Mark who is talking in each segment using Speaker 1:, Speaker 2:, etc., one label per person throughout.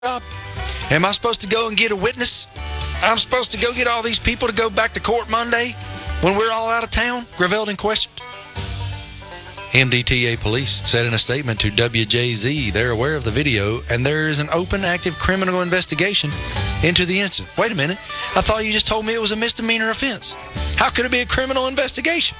Speaker 1: job? Am I supposed to go and get a witness? I'm supposed to go get all these people to go back to court Monday when we're all out of town? Gravelden questioned. MDTA police said in a statement to WJZ they're aware of the video and there is an open, active criminal investigation into the incident. Wait a minute. I thought you just told me it was a misdemeanor offense. How could it be a criminal investigation?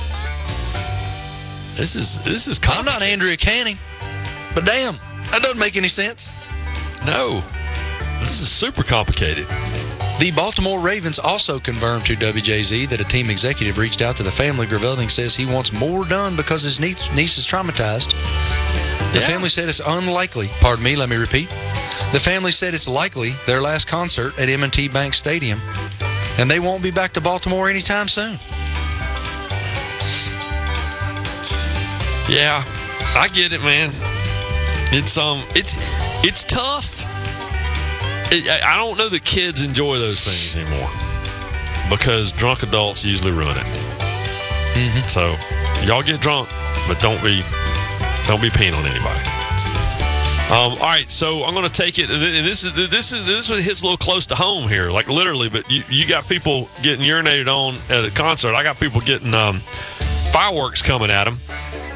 Speaker 2: This is
Speaker 1: I'm not Andrea Canning, but damn, that doesn't make any sense.
Speaker 2: No. This is super complicated.
Speaker 1: The Baltimore Ravens also confirmed to WJZ that a team executive reached out to the family. Gravelden says he wants more done because his niece is traumatized. The family said it's unlikely. Pardon me, let me repeat. The family said it's likely their last concert at M&T Bank Stadium, and they won't be back to Baltimore anytime soon.
Speaker 2: Yeah, I get it, man. It's tough. I don't know that kids enjoy those things anymore because drunk adults usually ruin it.
Speaker 1: Mm-hmm.
Speaker 2: So y'all get drunk, but don't be peeing on anybody. All right, so I'm going to take it. And this hits a little close to home here, like literally. But you got people getting urinated on at a concert. I got people getting fireworks coming at them.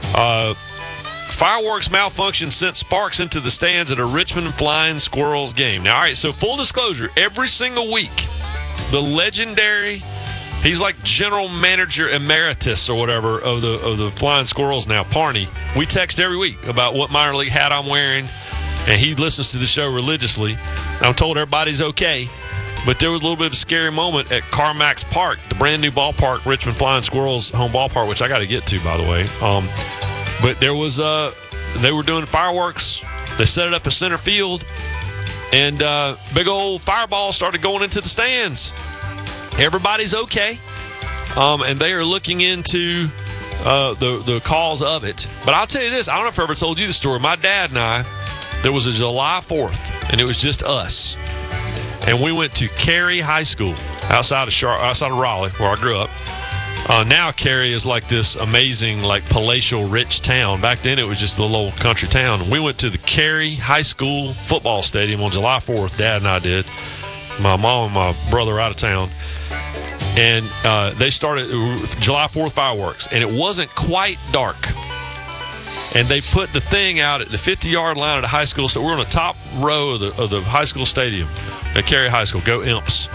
Speaker 2: Fireworks malfunction sent sparks into the stands at a Richmond Flying Squirrels game. Now, all right, so full disclosure, every single week, the legendary, he's like general manager emeritus or whatever of the Flying Squirrels now, Parney. We text every week about what minor league hat I'm wearing, and he listens to the show religiously. I'm told everybody's okay, but there was a little bit of a scary moment at CarMax Park, the brand new ballpark, Richmond Flying Squirrels home ballpark, which I got to get to, by the way. But there was they were doing fireworks. They set it up at center field, and big old fireballs started going into the stands. Everybody's okay, and they are looking into the cause of it. But I'll tell you this: I don't know if I ever told you the story. My dad and I, there was a July 4th, and it was just us, and we went to Cary High School outside of Raleigh, where I grew up. Now Cary is like this amazing, like palatial, rich town. Back then it was just a little old country town. We went to the Cary High School football stadium on July 4th. Dad and I did. My mom and my brother were out of town. And they started July 4th fireworks. And it wasn't quite dark. And they put the thing out at the 50-yard line of the high school. So we're on the top row of the high school stadium at Cary High School. Go Imps.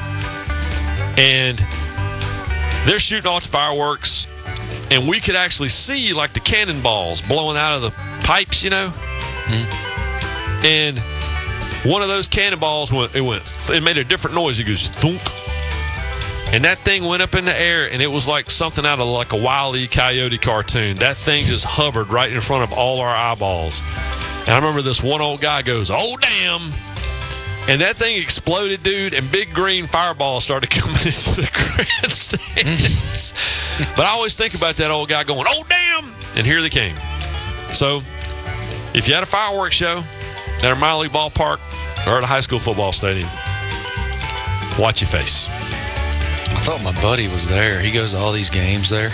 Speaker 2: And they're shooting off the fireworks, and we could actually see like the cannonballs blowing out of the pipes, you know.
Speaker 1: Mm-hmm.
Speaker 2: And one of those cannonballs it made a different noise. It goes thunk, and that thing went up in the air, and it was like something out of like a Wile E. Coyote cartoon. That thing just hovered right in front of all our eyeballs. And I remember this one old guy goes, "Oh damn!" And that thing exploded, dude, and big green fireballs started coming into the grandstands. But I always think about that old guy going, "Oh, damn!" And here they came. So, if you had a fireworks show at a minor league ballpark or at a high school football stadium, watch your face.
Speaker 1: I thought my buddy was there. He goes to all these games there.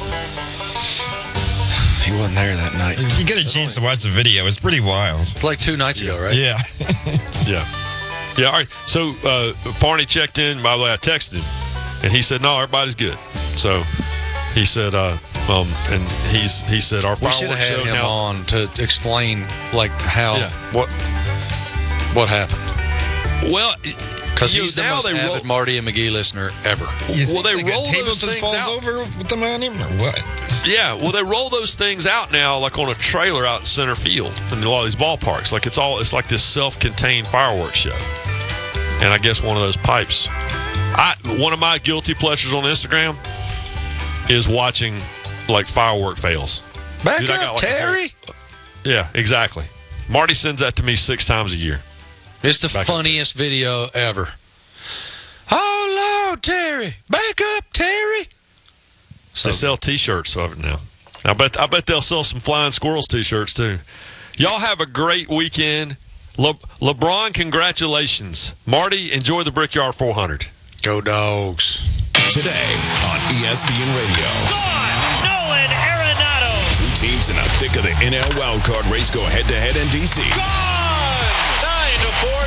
Speaker 1: He wasn't there that night.
Speaker 3: You get a chance to watch the video. It's pretty wild.
Speaker 1: It's like 2 nights ago, right?
Speaker 3: Yeah.
Speaker 2: Yeah. Yeah, all right. So, Parney checked in. By the way, I texted him, and he said, "No, everybody's good." So, he said, and he said, "Our
Speaker 1: we should have
Speaker 2: fireworks
Speaker 1: had
Speaker 2: show
Speaker 1: him
Speaker 2: now."
Speaker 1: on to explain, like, how, what happened.
Speaker 2: Well,
Speaker 1: because he's the most avid Marty and McGee listener ever.
Speaker 2: Well, they roll those things
Speaker 3: falls
Speaker 2: out.
Speaker 3: over with them on him, or what?
Speaker 2: Yeah, well, they roll those things out now, like on a trailer out in center field in a lot of these ballparks. Like it's like this self-contained fireworks show. And I guess one of those pipes. One of my guilty pleasures on Instagram is watching like firework fails.
Speaker 1: Back
Speaker 2: Dude,
Speaker 1: up, Terry.
Speaker 2: Yeah, exactly. Marty sends that to me 6 times a year.
Speaker 1: It's the funniest video ever. Oh, Lord, Terry. Back up, Terry.
Speaker 2: They sell T-shirts of it now. I bet they'll sell some Flying Squirrels T-shirts too. Y'all have a great weekend. LeBron, congratulations. Marty, enjoy the Brickyard 400.
Speaker 1: Go Dogs.
Speaker 4: Today on ESPN Radio.
Speaker 5: Nolan Arenado.
Speaker 4: 2 teams in the thick of the NL wildcard race go head-to-head in D.C.
Speaker 5: Gone!